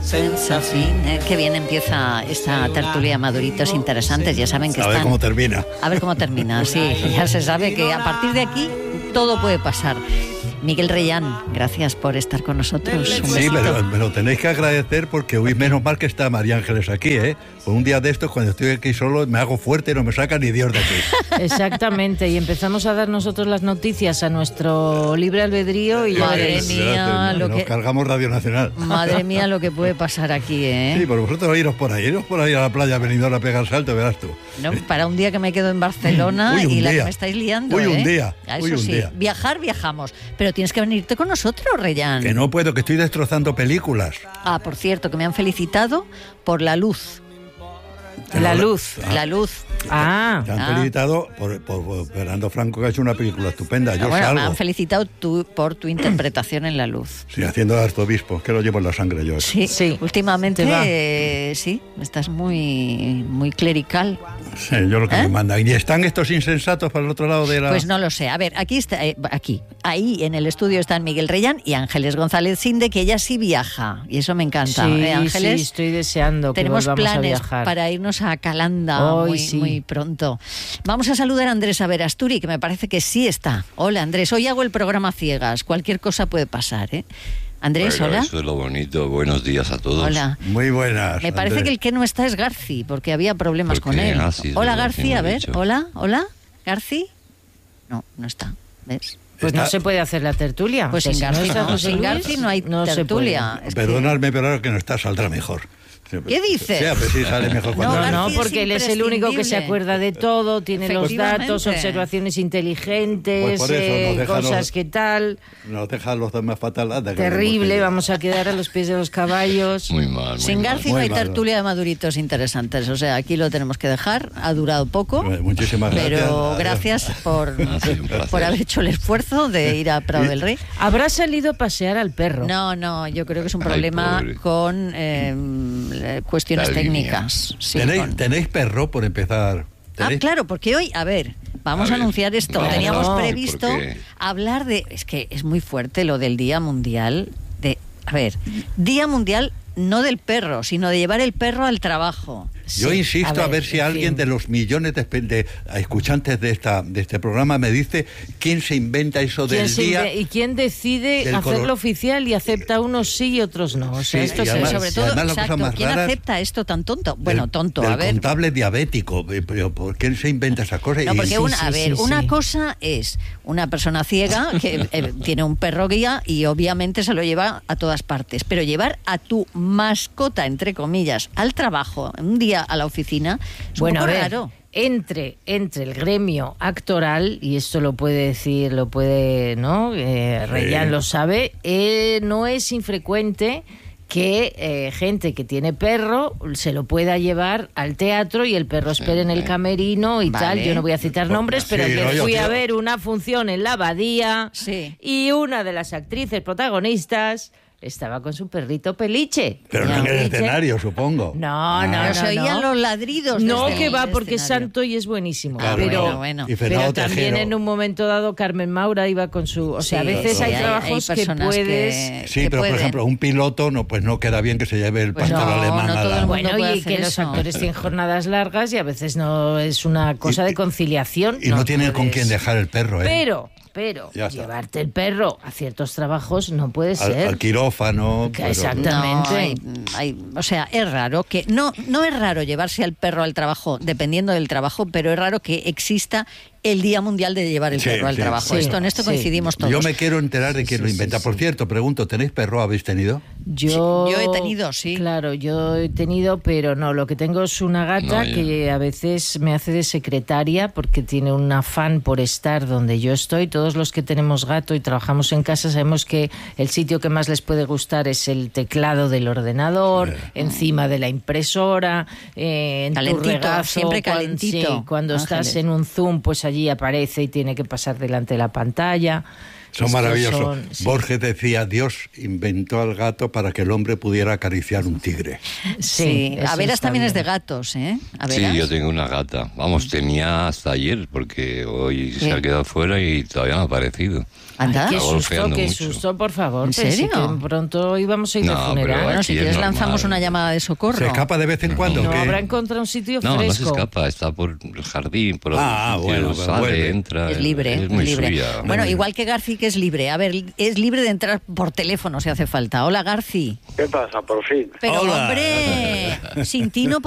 senza fine. Qué bien empieza esta tertulia, Maduritos interesantes. Ya saben que A ver cómo termina. A ver cómo termina, sí. Ya se sabe que a partir de aquí todo puede pasar. Miguel Reyán, gracias por estar con nosotros. Sí, pero me lo tenéis que agradecer porque hoy menos mal que está María Ángeles aquí, ¿eh? Pues un día de estos, cuando estoy aquí solo, me hago fuerte y no me saca ni Dios de aquí. Exactamente, y empezamos a dar nosotros las noticias a nuestro libre albedrío y madre mía, nos cargamos Radio Nacional. Madre mía, lo que puede pasar aquí, ¿eh? Sí, pero vosotros iros por ahí a la playa Benidorm a pegar salto, verás tú. No, para un día que me quedo en Barcelona y la que me estáis liando, Uy, ¿eh? un día. Eso sí, viajamos, pero tienes que venirte con nosotros, Reyán. Que no puedo, que estoy destrozando películas. Ah, por cierto, que me han felicitado por La Luz. La Luz. La Luz. Te han felicitado por Fernando Franco, que ha hecho una película estupenda. Yo salgo. Me han felicitado por tu interpretación en La Luz. Sí, haciendo de arzobispo, que lo llevo en la sangre yo. Sí. Últimamente sí, estás muy clerical. Sí, yo lo que me manda. ¿Y están estos insensatos para el otro lado de la...? Pues no lo sé. A ver, aquí está, ahí en el estudio están Miguel Reyán y Ángeles González Sinde, que ella sí viaja, y eso me encanta. Sí, Ángeles, sí, estoy deseando que tenemos volvamos planes a viajar. para irnos a Calanda muy pronto. Vamos a saludar a Andrés Averasturi, que me parece que sí está. Hola, Andrés. Hoy hago el programa a ciegas. Cualquier cosa puede pasar, ¿eh? Andrés, bueno, hola. Eso es lo bonito. Buenos días a todos. Hola. Muy buenas. Me parece Andrés. que el que no está es Garci, porque había problemas con él. Sí, hola, Garci, a ver. Hola, Garci. No está. ¿Ves? Pues no se puede hacer la tertulia. Pues sin Garci no hay tertulia. Perdonadme, pero ahora que no está saldrá mejor. ¿Qué dices? Sí, pues sí, sale mejor cuando... No, porque él es el único que se acuerda de todo, tiene los datos, observaciones inteligentes, pues por eso cosas que tal. Nos deja los demás fatal. Terrible, vamos a quedar a los pies de los caballos. Muy mal. Sin Garci no hay tertulia de Maduritos interesantes, o sea, aquí lo tenemos que dejar, ha durado poco. Muchísimas gracias. Pero gracias por haber hecho el esfuerzo de ir a Prado del Rey. ¿Habrá salido a pasear al perro? No, yo creo que es un problema con... cuestiones técnicas. Sí, ¿Tenéis perro, por empezar? Claro, porque hoy, vamos a anunciar esto. Claro, teníamos previsto hablar de... Es que es muy fuerte lo del Día Mundial de... Día Mundial no del perro, sino de llevar el perro al trabajo. Yo insisto a ver si alguien de los millones de escuchantes de este programa me dice quién se inventa eso del día. Y quién decide hacerlo oficial y acepta unos sí y otros no. O sea, esto además, sobre todo, ¿quién acepta esto tan tonto? Bueno, tonto, a ver. El contable diabético, pero ¿por qué se inventa esas cosas? No, porque una cosa es una persona ciega que tiene un perro guía y obviamente se lo lleva a todas partes, pero llevar a tu mascota, entre comillas, al trabajo, un día a la oficina, es un poco raro. Entre el gremio actoral, y esto lo puede decir, ¿no? Reyán lo sabe, no es infrecuente que gente que tiene perro se lo pueda llevar al teatro y el perro espere en el camerino y tal. Yo no voy a citar nombres, pero fui a ver una función en la Abadía y una de las actrices protagonistas estaba con su perrito Peliche. Pero no en el escenario, supongo. No, se oían los ladridos. No, que va, porque es santo y es buenísimo. Claro, pero también en un momento dado Carmen Maura iba con su... O sea, a veces hay trabajos que puedes... Sí, pero por ejemplo, un piloto no queda bien que se lleve el pastor alemán a la... Bueno, y que los actores tienen jornadas largas y a veces no es una cosa de conciliación. Y no tienen con quién dejar el perro, ¿eh? Pero llevarte el perro a ciertos trabajos no puede ser. Al quirófano. Exactamente. O sea, es raro que... No es raro llevarse al perro al trabajo, dependiendo del trabajo, pero es raro que exista el Día Mundial de llevar el perro al trabajo. En esto coincidimos todos. Yo me quiero enterar de quién lo inventa. Por cierto, pregunto, ¿tenéis perro? ¿Habéis tenido? Yo he tenido, sí. Claro, yo he tenido, pero no, lo que tengo es una gata que a veces me hace de secretaria porque tiene un afán por estar donde yo estoy. Todos los que tenemos gato y trabajamos en casa sabemos que el sitio que más les puede gustar es el teclado del ordenador, encima de la impresora, en calentito, tu regazo, siempre calentito. Cuando estás en un Zoom, pues allí aparece y tiene que pasar delante de la pantalla. Son Estos maravillosos. son, sí. Borges decía, Dios inventó al gato para que el hombre pudiera acariciar un tigre. Sí, eso Averas está también es de bien. gatos, ¿eh? Sí, Averas. yo tengo una gata. Vamos, tenía hasta ayer, porque hoy se ha quedado fuera y todavía no ha aparecido. Anda. Qué Está susto, golpeando qué mucho. susto, por favor. ¿En Pensé serio? que pronto íbamos a ir de No, funeral. pero Bueno, si aquí es quieres normal. lanzamos una llamada de socorro. ¿Se escapa de vez en cuando? No, o qué? habrá encontrado un sitio No, no se fresco. escapa, está por el jardín, por Ah, el bueno, sitio, pues vuelve. sale, entra. Es libre, es muy libre. suya. Bueno, igual que Garci, que es libre. A ver, es libre de entrar por teléfono si hace falta. Hola, Garci. ¿Qué pasa? Por fin. Pero, Hola. hombre, sin ti no